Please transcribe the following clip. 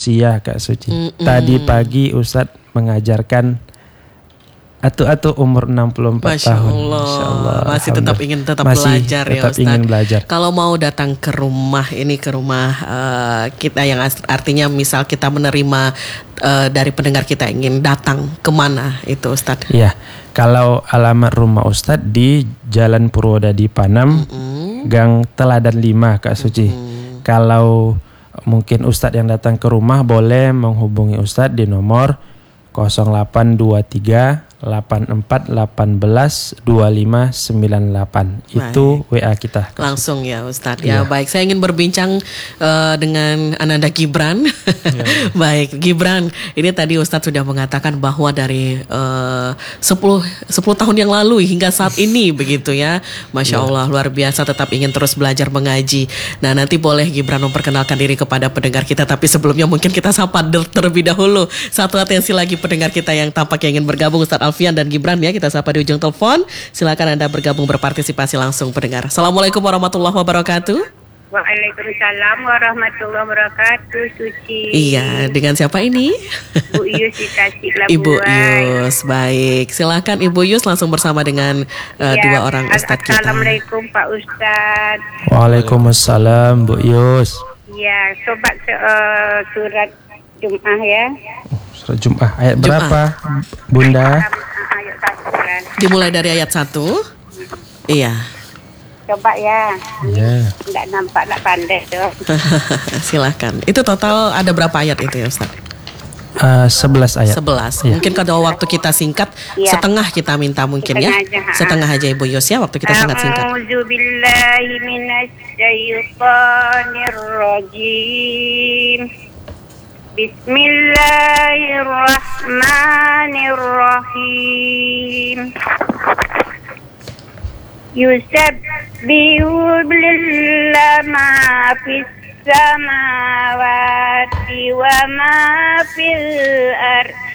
usia Kak Suci. Tadi pagi Ustadz mengajarkan atu-atu umur 64 Masya tahun. Allah. Masya Allah. Masih tetap ingin Masih belajar ya tetap Ustadz. ingin belajar. Kalau mau datang ke rumah kita yang artinya misal kita menerima dari pendengar kita ingin datang kemana itu Ustadz? Iya, kalau alamat rumah Ustadz di Jalan Purwodadi Panam, Gang Teladan 5 Kak Suci. Kalau mungkin Ustadz yang datang ke rumah boleh menghubungi Ustadz di nomor 0823 84 18 25 98. Itu WA kita. Langsung ya Ustadz. Ya baik, saya ingin berbincang dengan Ananda Gibran. Baik, Gibran. Ini tadi Ustadz sudah mengatakan bahwa dari 10 tahun yang lalu hingga saat ini begitu ya. Masya Allah, luar biasa, tetap ingin terus belajar mengaji. Nah, nanti boleh Gibran memperkenalkan diri kepada pendengar kita, tapi sebelumnya mungkin kita sapa terlebih dahulu. Satu atensi lagi pendengar kita yang tampaknya ingin bergabung, Ustadz Alfian dan Gibran ya, kita sapa di ujung telepon. Silakan Anda bergabung berpartisipasi langsung pendengar. Assalamualaikum warahmatullahi wabarakatuh. Waalaikumsalam warahmatullahi wabarakatuh, Suci. Iya, dengan siapa ini? Bu Yus di Tasikmalaya. Ibu Yus, baik. Silakan Ibu Yus langsung bersama dengan dua orang Ustadz kita. Assalamualaikum Pak Ustadz. Waalaikumsalam Bu Yus. Ya, sobat surat Jum'ah ya. Surat Jum'ah ayat berapa Bunda? Ayat 1 kan. Dimulai dari ayat 1. Iya. Coba ya. Iya. Enggak nampak, enggak pandai tuh. Silakan. Itu total ada berapa ayat itu ya Ustaz? 11 ayat. 11. Ya. Mungkin kalau waktu kita singkat, setengah kita minta mungkin ya. Setengah aja Ibu Yus ya, waktu kita sangat singkat. A'udzubillahi minasyaitonir rajim. Bismillahirrahmanirrahim. Yusabbihu lillahi ma fis samawati wa ma fil ardh